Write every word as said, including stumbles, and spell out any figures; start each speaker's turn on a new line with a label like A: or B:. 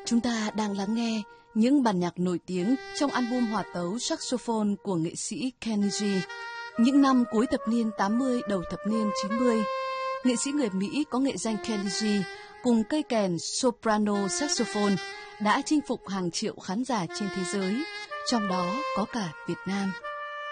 A: Chúng ta đang lắng nghe những bản nhạc nổi tiếng trong album hòa tấu saxophone của nghệ sĩ Kenny G. Những năm cuối thập niên tám mươi, đầu thập niên chín mươi, nghệ sĩ người Mỹ có nghệ danh Kenny G cùng cây kèn soprano saxophone đã chinh phục hàng triệu khán giả trên thế giới, trong đó có cả Việt Nam.